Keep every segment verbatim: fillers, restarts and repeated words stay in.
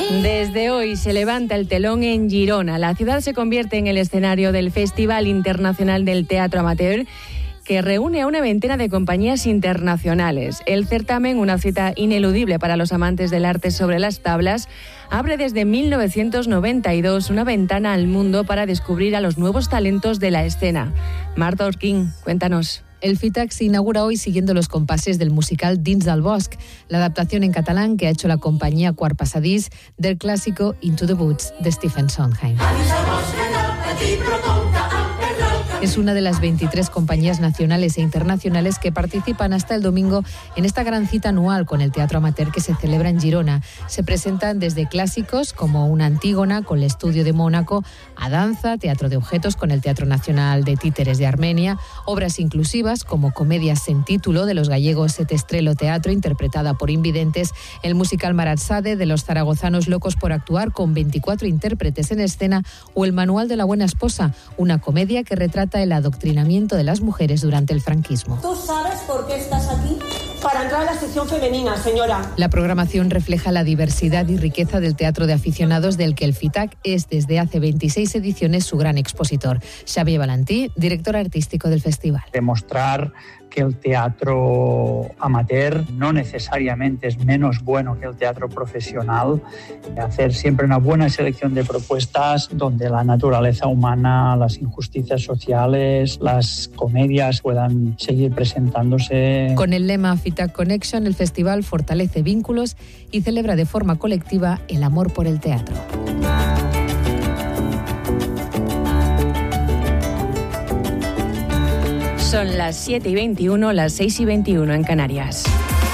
Desde hoy se levanta el telón en Girona. La ciudad se convierte en el escenario del Festival Internacional del Teatro Amateur, que reúne a una veintena de compañías internacionales. El certamen, una cita ineludible para los amantes del arte sobre las tablas, abre desde mil novecientos noventa y dos una ventana al mundo para descubrir a los nuevos talentos de la escena. Marta Orquín, cuéntanos. El FITAC se inaugura hoy siguiendo los compases del musical Dins del Bosc, la adaptación en catalán que ha hecho la compañía Quart Passadís del clásico Into the Woods de Stephen Sondheim. Es una de las veintitrés compañías nacionales e internacionales que participan hasta el domingo en esta gran cita anual con el teatro amateur que se celebra en Girona. Se presentan desde clásicos como una Antígona con el Estudio de Mónaco, a danza, teatro de objetos con el Teatro Nacional de Títeres de Armenia, obras inclusivas como comedias sin título de los gallegos Et Estrelo Teatro, interpretada por invidentes, el musical Maratsade de los zaragozanos Locos por Actuar con veinticuatro intérpretes en escena, o el Manual de la Buena Esposa, una comedia que retrata el adoctrinamiento de las mujeres durante el franquismo. ¿Tú sabes por qué estás aquí? Para entrar a la sección femenina, señora. La programación refleja la diversidad y riqueza del teatro de aficionados, del que el FITAC es desde hace veintiséis ediciones su gran expositor. Xavier Valentí, director artístico del festival. Demostrar que el teatro amateur no necesariamente es menos bueno que el teatro profesional, hacer siempre una buena selección de propuestas donde la naturaleza humana, las injusticias sociales, las comedias puedan seguir presentándose. Con el lema FITAC Connection, el festival fortalece vínculos y celebra de forma colectiva el amor por el teatro. Son las siete y veintiuno, las seis y veintiuno en Canarias.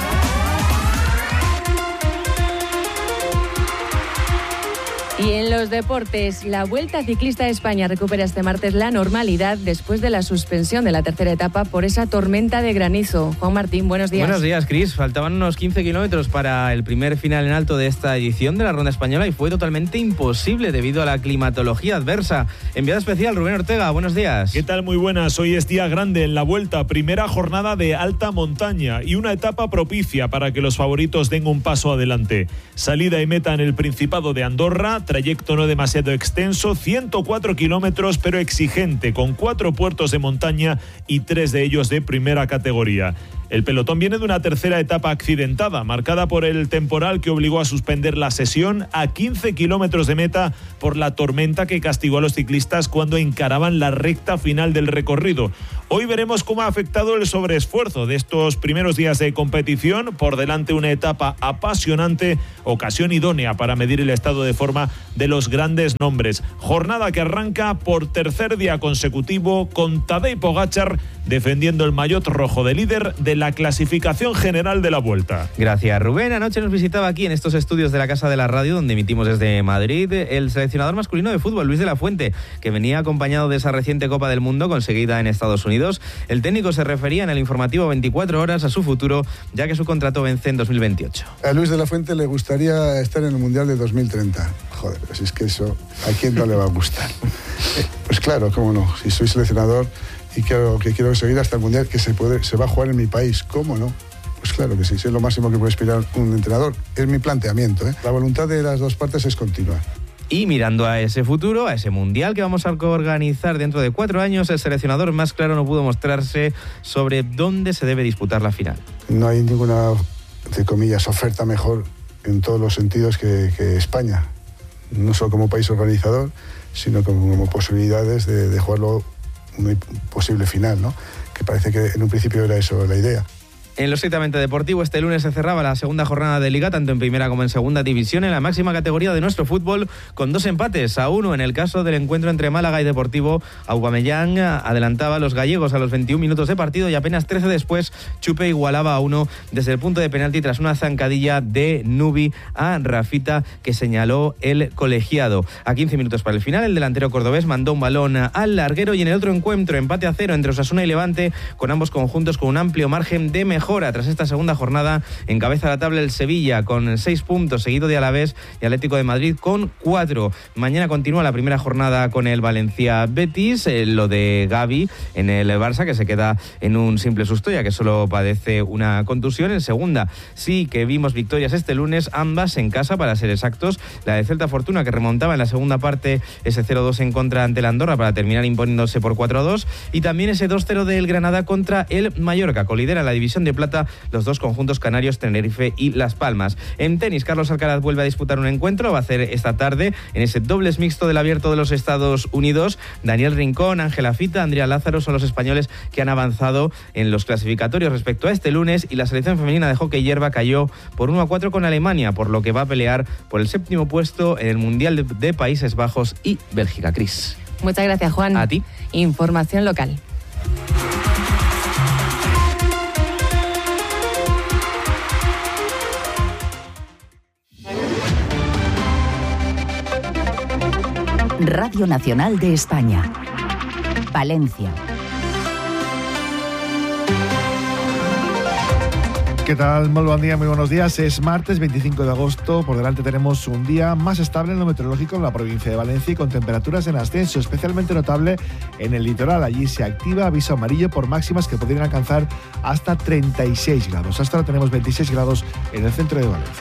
Y en los deportes, la Vuelta Ciclista a España recupera este martes la normalidad después de la suspensión de la tercera etapa por esa tormenta de granizo. Juan Martín, buenos días. Buenos días, Cris. Faltaban unos quince kilómetros para el primer final en alto de esta edición de la Ronda Española y fue totalmente imposible debido a la climatología adversa. Enviado especial, Rubén Ortega, buenos días. ¿Qué tal? Muy buenas. Hoy es día grande en la Vuelta, primera jornada de alta montaña y una etapa propicia para que los favoritos den un paso adelante. Salida y meta en el Principado de Andorra, trayecto no demasiado extenso, ciento cuatro kilómetros pero exigente, con cuatro puertos de montaña y tres de ellos de primera categoría. El pelotón viene de una tercera etapa accidentada, marcada por el temporal que obligó a suspender la sesión a quince kilómetros de meta por la tormenta que castigó a los ciclistas cuando encaraban la recta final del recorrido. Hoy veremos cómo ha afectado el sobreesfuerzo de estos primeros días de competición. Por delante una etapa apasionante, ocasión idónea para medir el estado de forma de los grandes nombres. Jornada que arranca por tercer día consecutivo con Tadej Pogačar defendiendo el maillot rojo de líder de la clasificación general de la Vuelta. Gracias, Rubén. Anoche nos visitaba aquí en estos estudios de la Casa de la Radio, donde emitimos desde Madrid, el seleccionador masculino de fútbol, Luis de la Fuente, que venía acompañado de esa reciente Copa del Mundo conseguida en Estados Unidos. El técnico se refería en el informativo veinticuatro horas a su futuro, ya que su contrato vence en dos mil veintiocho. A Luis de la Fuente le gustaría estar en el Mundial de dos mil treinta. Joder, pues es que eso, ¿a quién no le va a gustar? Pues claro, cómo no, si soy seleccionador y quiero, que quiero seguir hasta el Mundial, que se, puede, se va a jugar en mi país, ¿cómo no? Pues claro que sí, es lo máximo que puede aspirar un entrenador. Es mi planteamiento, ¿eh? La voluntad de las dos partes es continuar. Y mirando a ese futuro, a ese mundial que vamos a organizar dentro de cuatro años, el seleccionador más claro no pudo mostrarse sobre dónde se debe disputar la final. No hay ninguna, entre comillas, oferta mejor en todos los sentidos que, que España. No solo como país organizador, sino como, como posibilidades de, de jugarlo una posible final, ¿no? Que parece que en un principio era eso la idea. En lo estrictamente deportivo, este lunes se cerraba la segunda jornada de Liga, tanto en primera como en segunda división, en la máxima categoría de nuestro fútbol, con dos empates a uno en el caso del encuentro entre Málaga y Deportivo. Aubameyang adelantaba a los gallegos a los veintiún minutos de partido y apenas trece después, Chupe igualaba a uno desde el punto de penalti tras una zancadilla de Nubi a Rafita, que señaló el colegiado. A quince minutos para el final, el delantero cordobés mandó un balón al larguero y en el otro encuentro, empate a cero entre Osasuna y Levante, con ambos conjuntos con un amplio margen de mejora. mejora. Tras esta segunda jornada encabeza la tabla el Sevilla con seis puntos, seguido de Alavés y Atlético de Madrid con cuatro. Mañana continúa la primera jornada con el Valencia Betis, eh, lo de Gavi en el Barça, que se queda en un simple susto ya que solo padece una contusión. En segunda sí que vimos victorias este lunes, ambas en casa para ser exactos, la de Celta Fortuna, que remontaba en la segunda parte ese cero dos en contra ante el Andorra para terminar imponiéndose por cuatro a dos, y también ese dos cero del Granada contra el Mallorca. Colidera la división de plata los dos conjuntos canarios, Tenerife y Las Palmas. En tenis, Carlos Alcaraz vuelve a disputar un encuentro, va a hacer esta tarde en ese dobles mixto del Abierto de los Estados Unidos. Daniel Rincón, Ángela Fita, Andrea Lázaro son los españoles que han avanzado en los clasificatorios respecto a este lunes, y la selección femenina de hockey hierba cayó por uno a cuatro con Alemania, por lo que va a pelear por el séptimo puesto en el Mundial de, de Países Bajos y Bélgica. Cris. Muchas gracias, Juan. A ti. Información local. Radio Nacional de España. Valencia. ¿Qué tal? Muy buen día, muy buenos días. Es martes veinticinco de agosto. Por delante tenemos un día más estable en lo meteorológico en la provincia de Valencia y con temperaturas en ascenso, especialmente notable en el litoral. Allí se activa aviso amarillo por máximas que podrían alcanzar hasta treinta y seis grados. Hasta ahora tenemos veintiséis grados en el centro de Valencia.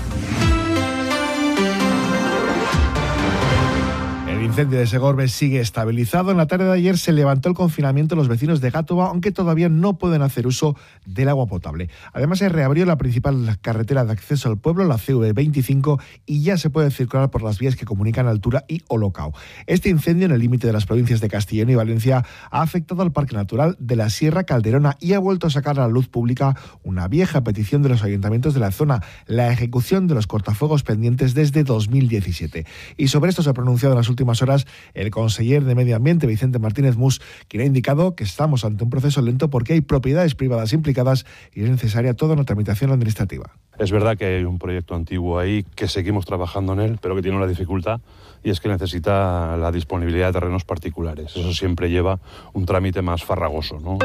El incendio de Segorbe sigue estabilizado. En la tarde de ayer se levantó el confinamiento de los vecinos de Gátova, aunque todavía no pueden hacer uso del agua potable. Además, se reabrió la principal carretera de acceso al pueblo, la C V veinticinco, y ya se puede circular por las vías que comunican Altura y Olocau. Este incendio, en el límite de las provincias de Castellón y Valencia, ha afectado al Parque Natural de la Sierra Calderona y ha vuelto a sacar a la luz pública una vieja petición de los ayuntamientos de la zona, la ejecución de los cortafuegos pendientes desde dos mil diecisiete. Y sobre esto se ha pronunciado en las últimas horas el conseller de Medio Ambiente, Vicente Martínez Mus, quien ha indicado que estamos ante un proceso lento porque hay propiedades privadas implicadas y es necesaria toda una tramitación administrativa. Es verdad que hay un proyecto antiguo ahí que seguimos trabajando en él, pero que tiene una dificultad, y es que necesita la disponibilidad de terrenos particulares. Eso siempre lleva un trámite más farragoso, ¿no?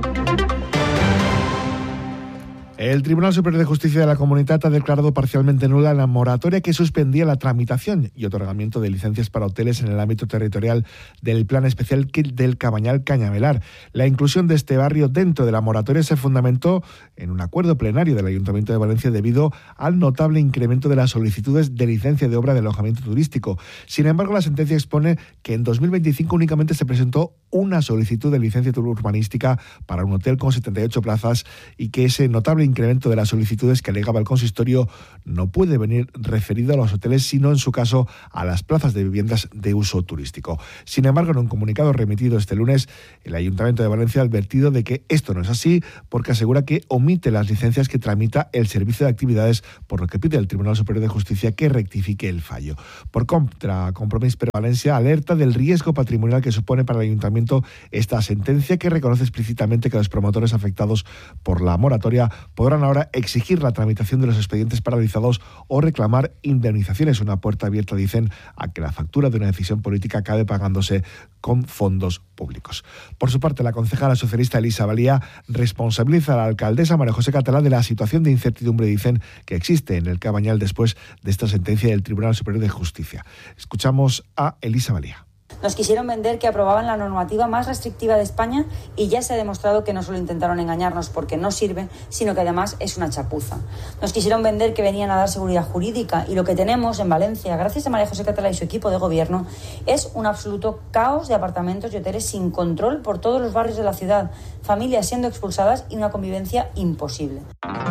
El Tribunal Superior de Justicia de la Comunitat ha declarado parcialmente nula la moratoria que suspendía la tramitación y otorgamiento de licencias para hoteles en el ámbito territorial del Plan Especial del Cabañal Cañamelar. La inclusión de este barrio dentro de la moratoria se fundamentó en un acuerdo plenario del Ayuntamiento de Valencia debido al notable incremento de las solicitudes de licencia de obra de alojamiento turístico. Sin embargo, la sentencia expone que en dos mil veinticinco únicamente se presentó una solicitud de licencia urbanística para un hotel con setenta y ocho plazas y que ese notable incremento de las solicitudes que alegaba el consistorio no puede venir referido a los hoteles, sino en su caso a las plazas de viviendas de uso turístico. Sin embargo, en un comunicado remitido este lunes, el Ayuntamiento de Valencia ha advertido de que esto no es así porque asegura que omite las licencias que tramita el Servicio de Actividades, por lo que pide al Tribunal Superior de Justicia que rectifique el fallo. Por contra, Compromís per Valencia alerta del riesgo patrimonial que supone para el Ayuntamiento esta sentencia, que reconoce explícitamente que los promotores afectados por la moratoria podrán ahora exigir la tramitación de los expedientes paralizados o reclamar indemnizaciones. Una puerta abierta, dicen, a que la factura de una decisión política acabe pagándose con fondos públicos. Por su parte, la concejala socialista Elisa Valía responsabiliza a la alcaldesa María José Catalá de la situación de incertidumbre, dicen, que existe en el Cabañal después de esta sentencia del Tribunal Superior de Justicia. Escuchamos a Elisa Valía. Nos quisieron vender que aprobaban la normativa más restrictiva de España y ya se ha demostrado que no solo intentaron engañarnos porque no sirve, sino que además es una chapuza. Nos quisieron vender que venían a dar seguridad jurídica y lo que tenemos en Valencia, gracias a María José Catalá y su equipo de gobierno, es un absoluto caos de apartamentos y hoteles sin control por todos los barrios de la ciudad, familias siendo expulsadas y una convivencia imposible.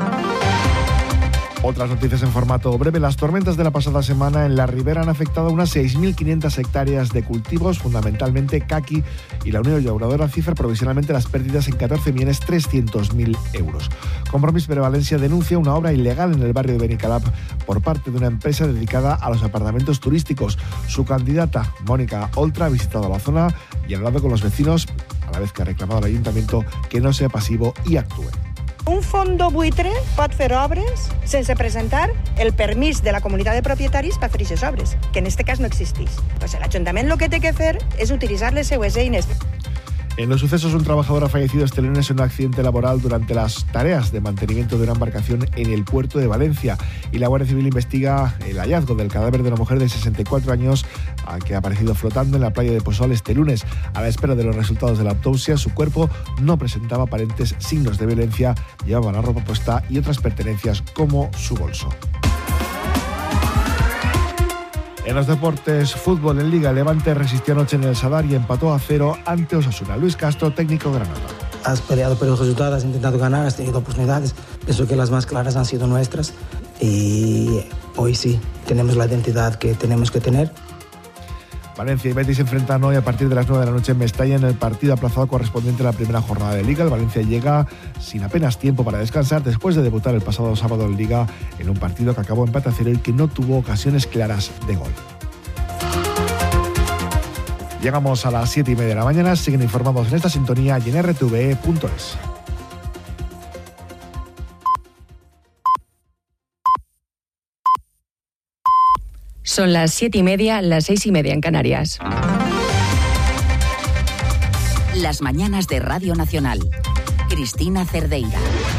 Otras noticias en formato breve. Las tormentas de la pasada semana en la Ribera han afectado a unas seis mil quinientas hectáreas de cultivos, fundamentalmente caqui, y la Unión Llauradora cifra provisionalmente las pérdidas en catorce millones trescientos mil euros. Compromís per Valencia denuncia una obra ilegal en el barrio de Benicalap por parte de una empresa dedicada a los apartamentos turísticos. Su candidata, Mónica Oltra, ha visitado la zona y ha hablado con los vecinos, a la vez que ha reclamado al ayuntamiento que no sea pasivo y actúe. Un fondo buitre pot fer obres sense presentar el permís de la comunitat de propietaris per fer aquestes obres, que en este cas no existeix. Pues el Ajuntament el que té que fer és utilitzar les seues eines. En los sucesos, un trabajador ha fallecido este lunes en un accidente laboral durante las tareas de mantenimiento de una embarcación en el puerto de Valencia. Y la Guardia Civil investiga el hallazgo del cadáver de una mujer de sesenta y cuatro años que ha aparecido flotando en la playa de Posol este lunes. A la espera de los resultados de la autopsia, su cuerpo no presentaba aparentes signos de violencia, llevaba la ropa puesta y otras pertenencias como su bolso. En los deportes, fútbol en Liga, Levante resistió anoche en el Sadar y empató a cero ante Osasuna. Luis Castro, técnico Granada. Has peleado por el resultado, has intentado ganar, has tenido oportunidades. Pienso que las más claras han sido nuestras y hoy sí, tenemos la identidad que tenemos que tener. Valencia y Betis se enfrentan hoy a partir de las nueve de la noche en Mestalla en el partido aplazado correspondiente a la primera jornada de Liga. El Valencia llega sin apenas tiempo para descansar después de debutar el pasado sábado en Liga en un partido que acabó empate a cero y que no tuvo ocasiones claras de gol. Llegamos a las siete y media de la mañana. Siguen informados en esta sintonía y en r t v e punto es. Son las siete y media, las seis y media en Canarias. Las mañanas de Radio Nacional. Cristina Cerdeira.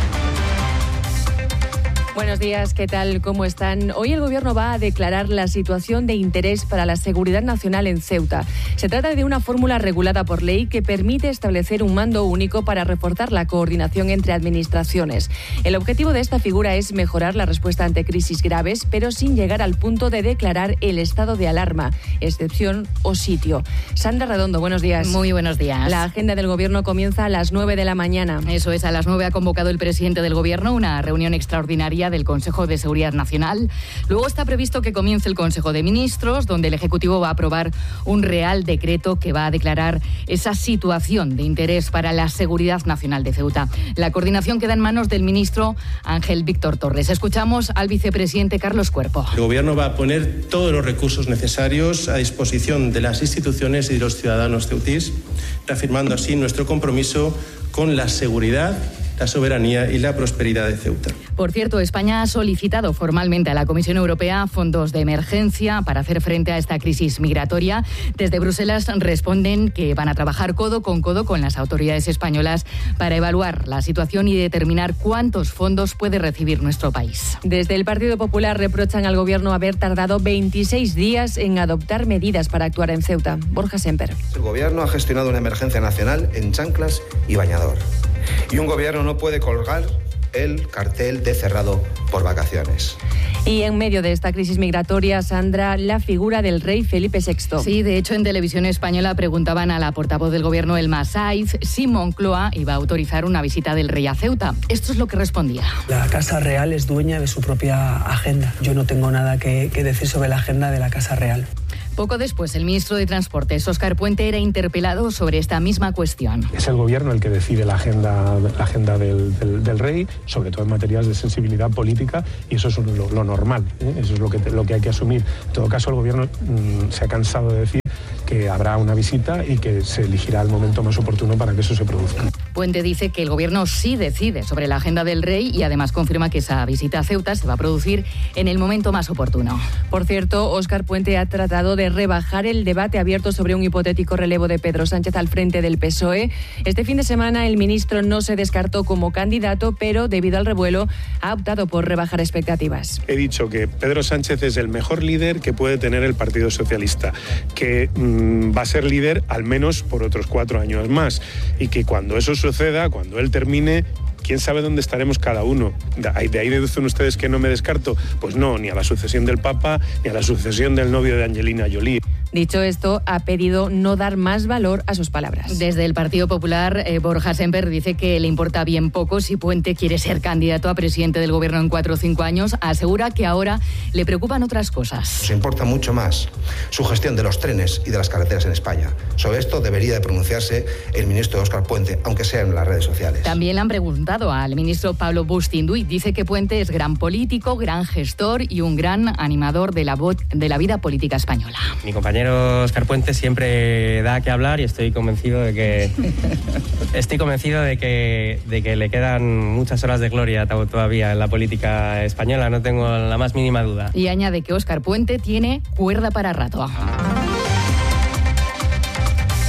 Buenos días, ¿qué tal? ¿Cómo están? Hoy el Gobierno va a declarar la situación de interés para la seguridad nacional en Ceuta. Se trata de una fórmula regulada por ley que permite establecer un mando único para reforzar la coordinación entre administraciones. El objetivo de esta figura es mejorar la respuesta ante crisis graves, pero sin llegar al punto de declarar el estado de alarma, excepción o sitio. Sandra Redondo, buenos días. Muy buenos días. La agenda del Gobierno comienza a las nueve de la mañana. Eso es, a las nueve ha convocado el presidente del Gobierno una reunión extraordinaria del Consejo de Seguridad Nacional. Luego está previsto que comience el Consejo de Ministros, donde el Ejecutivo va a aprobar un Real Decreto que va a declarar esa situación de interés para la seguridad nacional de Ceuta. La coordinación queda en manos del ministro Ángel Víctor Torres. Escuchamos al vicepresidente Carlos Cuerpo. El Gobierno va a poner todos los recursos necesarios a disposición de las instituciones y de los ciudadanos ceutís, reafirmando así nuestro compromiso con la seguridad, la soberanía y la prosperidad de Ceuta. Por cierto, España ha solicitado formalmente a la Comisión Europea fondos de emergencia para hacer frente a esta crisis migratoria. Desde Bruselas responden que van a trabajar codo con codo con las autoridades españolas para evaluar la situación y determinar cuántos fondos puede recibir nuestro país. Desde el Partido Popular reprochan al Gobierno haber tardado veintiséis días en adoptar medidas para actuar en Ceuta. Borja Semper. El Gobierno ha gestionado una emergencia nacional en chanclas y bañador. Y un gobierno no puede colgar el cartel de cerrado por vacaciones. Y en medio de esta crisis migratoria, Sandra, la figura del rey Felipe sexto. Sí, de hecho, en Televisión Española preguntaban a la portavoz del Gobierno, Elma Saiz, si Moncloa iba a autorizar una visita del rey a Ceuta. Esto es lo que respondía. La Casa Real es dueña de su propia agenda. Yo no tengo nada que, que decir sobre la agenda de la Casa Real. Poco después, el ministro de Transportes, Óscar Puente, era interpelado sobre esta misma cuestión. Es el gobierno el que decide la agenda, la agenda del, del, del rey, sobre todo en materias de sensibilidad política, y eso es lo, lo normal, ¿eh? Eso es lo que, lo que hay que asumir. En todo caso, el gobierno mmm, se ha cansado de decir que habrá una visita y que se elegirá el momento más oportuno para que eso se produzca. Puente dice que el gobierno sí decide sobre la agenda del rey y además confirma que esa visita a Ceuta se va a producir en el momento más oportuno. Por cierto, Óscar Puente ha tratado de rebajar el debate abierto sobre un hipotético relevo de Pedro Sánchez al frente del P S O E. Este fin de semana el ministro no se descartó como candidato, pero debido al revuelo ha optado por rebajar expectativas. He dicho que Pedro Sánchez es el mejor líder que puede tener el Partido Socialista, que mmm, va a ser líder al menos por otros cuatro años más, y que cuando eso suceda, cuando él termine, quién sabe dónde estaremos cada uno. De ahí deducen ustedes que no me descarto. Pues no, ni a la sucesión del Papa, ni a la sucesión del novio de Angelina Jolie. Dicho esto, ha pedido no dar más valor a sus palabras. Desde el Partido Popular, eh, Borja Semper dice que le importa bien poco si Puente quiere ser candidato a presidente del Gobierno en cuatro o cinco años. Asegura que ahora le preocupan otras cosas. Nos importa mucho más su gestión de los trenes y de las carreteras en España. Sobre esto debería de pronunciarse el ministro Óscar Puente, aunque sea en las redes sociales. También le han preguntado al ministro Pablo Bustinduy. Dice que Puente es gran político, gran gestor y un gran animador de la, voz, de la vida política española. Mi compañero Óscar Puente siempre da que hablar y estoy convencido de que estoy convencido de que de que le quedan muchas horas de gloria todavía en la política española, no tengo la más mínima duda. Y añade que Óscar Puente tiene cuerda para rato.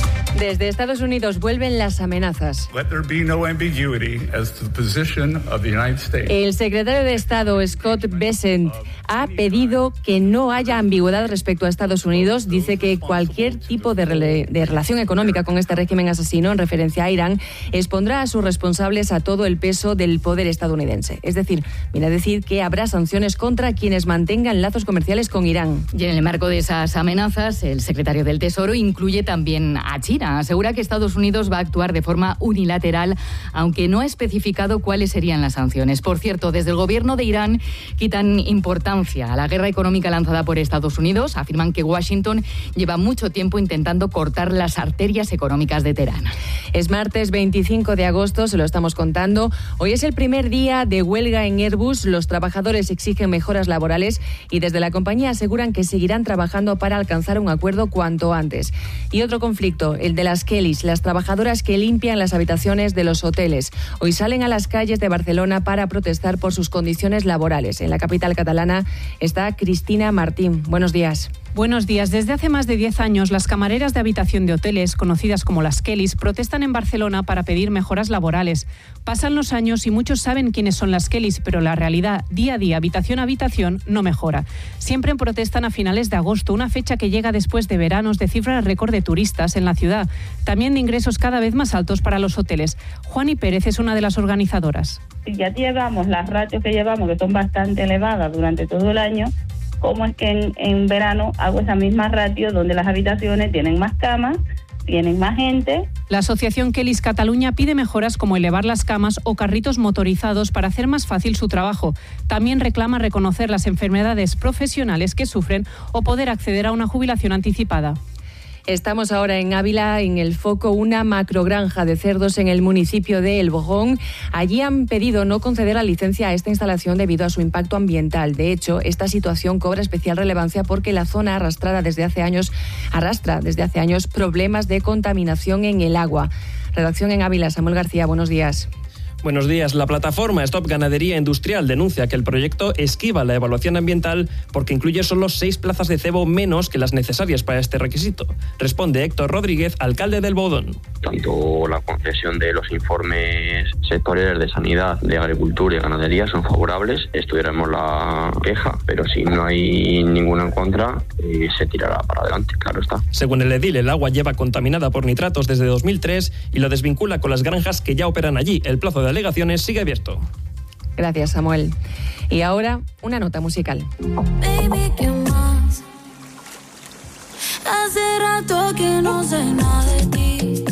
Desde Estados Unidos vuelven las amenazas. Let there be no ambiguity as to the position of the United States. El secretario de Estado, Scott Bessent, ha pedido que no haya ambigüedad respecto a Estados Unidos. Dice que cualquier tipo de, rele- de relación económica con este régimen asesino, en referencia a Irán, expondrá a sus responsables a todo el peso del poder estadounidense. Es decir, viene a decir que habrá sanciones contra quienes mantengan lazos comerciales con Irán. Y en el marco de esas amenazas, el secretario del Tesoro incluye también a China. Asegura que Estados Unidos va a actuar de forma unilateral, aunque no ha especificado cuáles serían las sanciones. Por cierto, desde el gobierno de Irán quitan importancia a la guerra económica lanzada por Estados Unidos. Afirman que Washington lleva mucho tiempo intentando cortar las arterias económicas de Teherán. Es martes veinticinco de agosto, se lo estamos contando. Hoy es el primer día de huelga en Airbus. Los trabajadores exigen mejoras laborales y desde la compañía aseguran que seguirán trabajando para alcanzar un acuerdo cuanto antes. Y otro conflicto, el de las Kellys, las trabajadoras que limpian las habitaciones de los hoteles. Hoy salen a las calles de Barcelona para protestar por sus condiciones laborales. En la capital catalana está Cristina Martín. Buenos días. Buenos días. Desde hace más de diez años, las camareras de habitación de hoteles, conocidas como las Kellys, protestan en Barcelona para pedir mejoras laborales. Pasan los años y muchos saben quiénes son las Kellys, pero la realidad, día a día, habitación a habitación, no mejora. Siempre protestan a finales de agosto, una fecha que llega después de veranos de cifras récord de turistas en la ciudad, también de ingresos cada vez más altos para los hoteles. Juani Pérez es una de las organizadoras. Ya llevamos las ratios que llevamos, que son bastante elevadas durante todo el año. ¿Cómo es que en, en verano hago esa misma ratio donde las habitaciones tienen más camas, tienen más gente? La asociación Kellys Cataluña pide mejoras como elevar las camas o carritos motorizados para hacer más fácil su trabajo. También reclama reconocer las enfermedades profesionales que sufren o poder acceder a una jubilación anticipada. Estamos ahora en Ávila, en el foco una macrogranja de cerdos en el municipio de El Bojón. Allí han pedido no conceder la licencia a esta instalación debido a su impacto ambiental. De hecho, esta situación cobra especial relevancia porque la zona arrastrada desde hace años, arrastra desde hace años problemas de contaminación en el agua. Redacción en Ávila, Samuel García, buenos días. Buenos días. La plataforma Stop Ganadería Industrial denuncia que el proyecto esquiva la evaluación ambiental porque incluye solo seis plazas de cebo menos que las necesarias para este requisito. Responde Héctor Rodríguez, alcalde del Bodón. Tanto la concesión de los informes sectoriales de sanidad, de agricultura y ganadería son favorables. Estudiaremos la queja, pero si no hay ninguna en contra, eh, se tirará para adelante, claro está. Según el edil, el agua lleva contaminada por nitratos desde dos mil tres y lo desvincula con las granjas que ya operan allí. El plazo de alegaciones sigue abierto. Gracias, Samuel. Y ahora, una nota musical. Baby, ¿qué más? Hace rato que no sé nada de ti.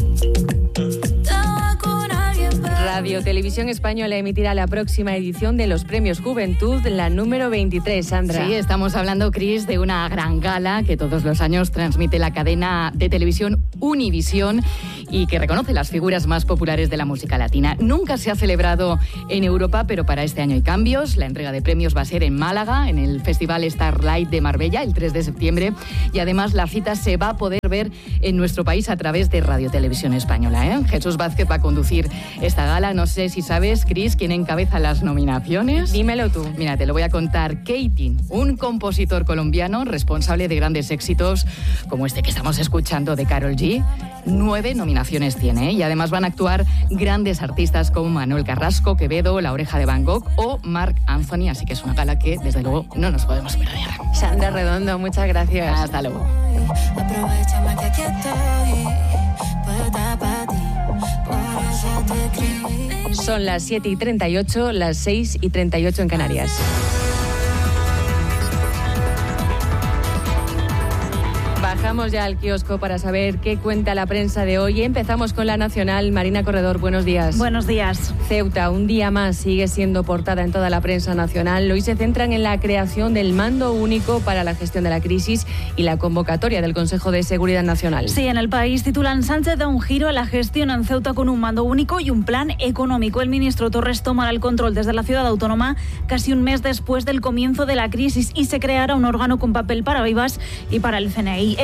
Radio Televisión Española emitirá la próxima edición de los Premios Juventud, la número veintitrés, Sandra. Sí, estamos hablando, Cris, de una gran gala que todos los años transmite la cadena de televisión Univisión y que reconoce las figuras más populares de la música latina. Nunca se ha celebrado en Europa, pero para este año hay cambios. La entrega de premios va a ser en Málaga, en el Festival Starlight de Marbella, el tres de septiembre. Y además la cita se va a poder ver en nuestro país a través de Radio Televisión Española, ¿eh? Jesús Vázquez va a conducir esta gala. No sé si sabes, Cris, quién encabeza las nominaciones. Dímelo tú. Mira, te lo voy a contar. Keatin, un compositor colombiano responsable de grandes éxitos como este que estamos escuchando de Karol G. Nueve nominaciones tiene, ¿eh? Y además van a actuar grandes artistas como Manuel Carrasco, Quevedo, La Oreja de Van Gogh o Marc Anthony. Así que es una gala que, desde luego, no nos podemos perder. Sandra Redondo, muchas gracias. Hasta luego. Aprovechame que aquí estoy, puesta para ti, por eso te escribí. Son las siete y treinta y ocho, las seis y treinta y ocho en Canarias. Bajamos ya al kiosco para saber qué cuenta la prensa de hoy. Empezamos con la nacional. Marina Corredor, buenos días. Buenos días. Ceuta, un día más, sigue siendo portada en toda la prensa nacional. Hoy se centran en la creación del mando único para la gestión de la crisis y la convocatoria del Consejo de Seguridad Nacional. Sí, en el país titulan: Sánchez da un giro a la gestión en Ceuta con un mando único y un plan económico. El ministro Torres tomará el control desde la ciudad autónoma casi un mes después del comienzo de la crisis y se creará un órgano con papel para Vivas y para el C N I. El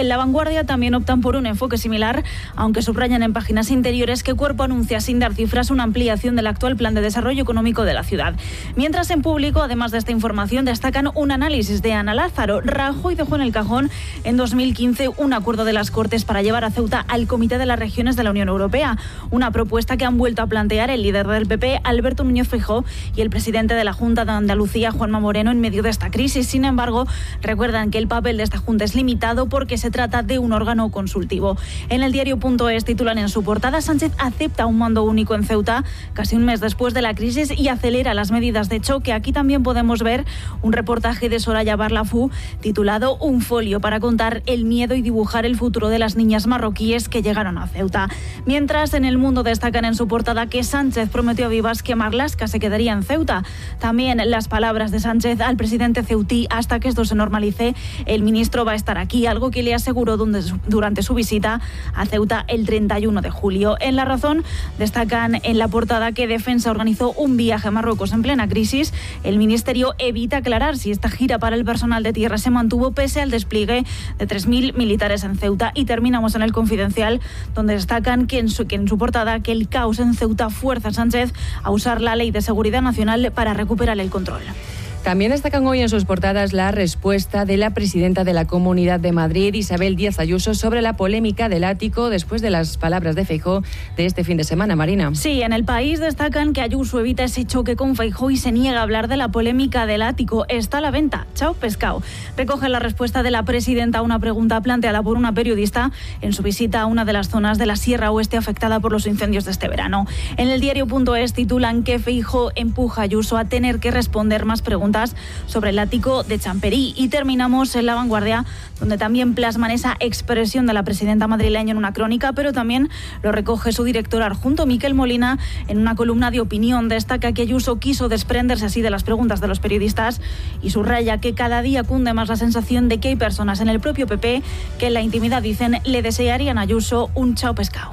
En La Vanguardia también optan por un enfoque similar, aunque subrayan en páginas interiores que Cuerpo anuncia sin dar cifras una ampliación del actual plan de desarrollo económico de la ciudad. Mientras en Público, además de esta información, destacan un análisis de Ana Lázaro. Rajoy dejó en el cajón en dos mil quince un acuerdo de las Cortes para llevar a Ceuta al Comité de las Regiones de la Unión Europea, una propuesta que han vuelto a plantear el líder del P P, Alberto Núñez Feijóo, y el presidente de la Junta de Andalucía, Juanma Moreno, en medio de esta crisis. Sin embargo, recuerdan que el papel de esta Junta es limitado porque se trata de un órgano consultivo. En el diario.es titulan en su portada: Sánchez acepta un mando único en Ceuta casi un mes después de la crisis y acelera las medidas de choque. Aquí también podemos ver un reportaje de Soraya Barlafú titulado Un folio para contar el miedo y dibujar el futuro de las niñas marroquíes que llegaron a Ceuta. Mientras, en El Mundo destacan en su portada que Sánchez prometió a Vivas que Marlaska se quedaría en Ceuta. También las palabras de Sánchez al presidente ceutí: hasta que esto se normalice, el ministro va a estar aquí, algo que le aseguró durante su visita a Ceuta el treinta y uno de julio. En La Razón destacan en la portada que Defensa organizó un viaje a Marruecos en plena crisis. El ministerio evita aclarar si esta gira para el personal de tierra se mantuvo pese al despliegue de tres mil militares en Ceuta. Y terminamos en El Confidencial, donde destacan que en su, que en su portada que el caos en Ceuta fuerza a Sánchez a usar la Ley de Seguridad Nacional para recuperar el control. También destacan hoy en sus portadas la respuesta de la presidenta de la Comunidad de Madrid, Isabel Díaz Ayuso, sobre la polémica del ático después de las palabras de Feijóo de este fin de semana. Marina. Sí, en El País destacan que Ayuso evita ese choque con Feijóo y se niega a hablar de la polémica del ático. Está a la venta. Chao pescado. Recoge la respuesta de la presidenta a una pregunta planteada por una periodista en su visita a una de las zonas de la Sierra Oeste afectada por los incendios de este verano. En el diario.es titulan que Feijóo empuja a Ayuso a tener que responder más preguntas sobre el ático de Champerí. Y terminamos en La Vanguardia, donde también plasman esa expresión de la presidenta madrileña en una crónica, pero también lo recoge su director adjunto, Miquel Molina, en una columna de opinión. Destaca que Ayuso quiso desprenderse así de las preguntas de los periodistas y subraya que cada día cunde más la sensación de que hay personas en el propio P P que en la intimidad dicen le desearían a Ayuso un chao pescado.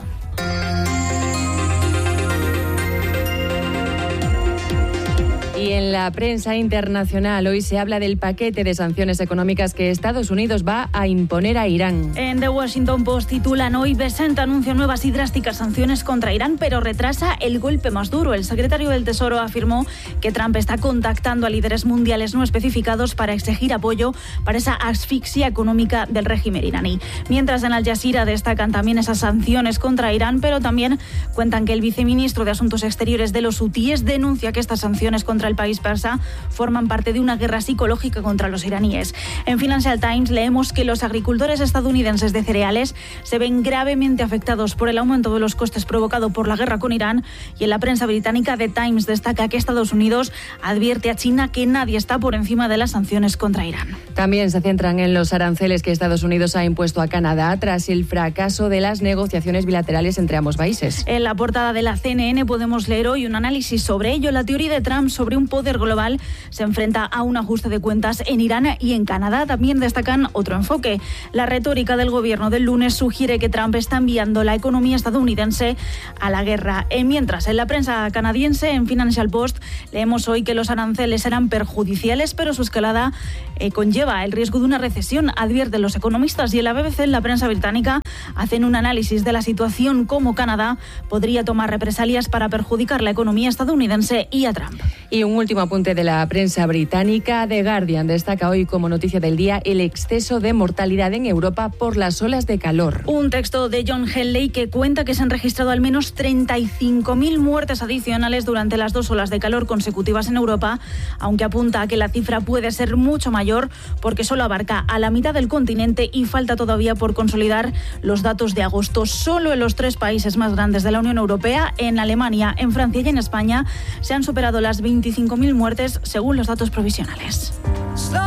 Y en la prensa internacional hoy se habla del paquete de sanciones económicas que Estados Unidos va a imponer a Irán. En The Washington Post titulan hoy: Bessent anuncia nuevas y drásticas sanciones contra Irán, pero retrasa el golpe más duro. El secretario del Tesoro afirmó que Trump está contactando a líderes mundiales no especificados para exigir apoyo para esa asfixia económica del régimen iraní. Mientras, en Al Jazeera destacan también esas sanciones contra Irán, pero también cuentan que el viceministro de Asuntos Exteriores de los hutíes denuncia que estas sanciones contra el país persa forman parte de una guerra psicológica contra los iraníes. En Financial Times leemos que los agricultores estadounidenses de cereales se ven gravemente afectados por el aumento de los costes provocado por la guerra con Irán, y en la prensa británica The Times destaca que Estados Unidos advierte a China que nadie está por encima de las sanciones contra Irán. También se centran en los aranceles que Estados Unidos ha impuesto a Canadá tras el fracaso de las negociaciones bilaterales entre ambos países. En la portada de la C N N podemos leer hoy un análisis sobre ello. La teoría de Trump sobre un poder global se enfrenta a un ajuste de cuentas en Irán y en Canadá. También destacan otro enfoque. La retórica del gobierno del lunes sugiere que Trump está enviando la economía estadounidense a la guerra. Eh, mientras, en la prensa canadiense, en Financial Post, leemos hoy que los aranceles serán perjudiciales, pero su escalada eh, conlleva el riesgo de una recesión, advierten los economistas. Y en la B B C, en la prensa británica, hacen un análisis de la situación, cómo Canadá podría tomar represalias para perjudicar la economía estadounidense y a Trump. Y un último apunte de la prensa británica. The Guardian destaca hoy como noticia del día el exceso de mortalidad en Europa por las olas de calor. Un texto de John Henley que cuenta que se han registrado al menos treinta y cinco mil muertes adicionales durante las dos olas de calor consecutivas en Europa, aunque apunta a que la cifra puede ser mucho mayor porque solo abarca a la mitad del continente y falta todavía por consolidar los datos de agosto. Solo en los tres países más grandes de la Unión Europea, en Alemania, en Francia y en España, se han superado las veinticinco mil muertes según los datos provisionales.